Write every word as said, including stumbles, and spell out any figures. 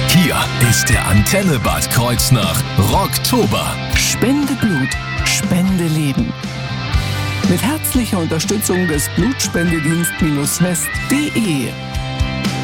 Hier ist der Antenne Bad Kreuznach Rocktober. Spende Blut, spende Leben. Mit herzlicher Unterstützung des Blutspendedienst-west punkt de